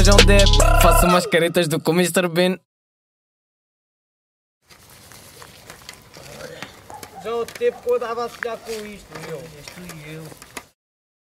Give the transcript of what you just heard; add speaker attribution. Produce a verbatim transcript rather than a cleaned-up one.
Speaker 1: John Depp. Faço mais caretas do que o mister Bean.
Speaker 2: Já o tempo que eu andava a sonhar com isto, meu.
Speaker 3: És tu e eu.